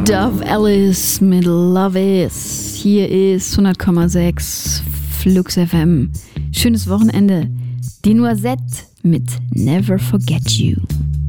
Dove Alice mit Love Is. Hier ist 100,6 Flux FM. Schönes Wochenende. Die Noisette mit Never Forget You.